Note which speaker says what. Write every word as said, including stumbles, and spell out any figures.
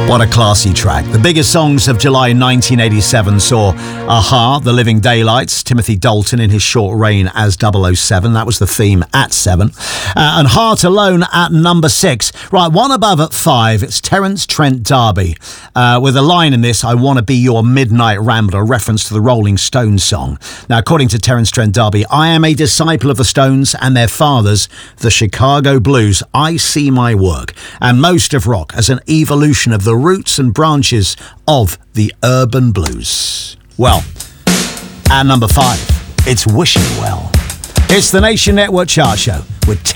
Speaker 1: What a classy track. The biggest songs of July nineteen eighty-seven saw a-ha, The Living Daylights, Timothy Dalton in his short reign as double oh seven. That was the theme at seven. Uh, and Heart Alone at number six. Right, one above at five. It's Terence Trent D'Arby. Uh, with a line in this, I want to be your midnight rambler, reference to the Rolling Stones song. Now, according to Terence Trent D'Arby, I am a disciple of the Stones and their fathers, the Chicago Blues. I see my work and most of rock as an evolution of the roots and branches of the urban blues. Well, at number five, it's Wishing Well. It's the Nation Network Chart Show with